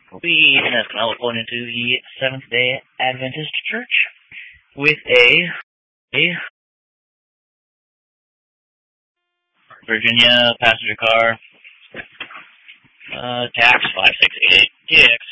We now going into the Seventh-day Adventist Church with a Virginia passenger car, tax 5688 TX.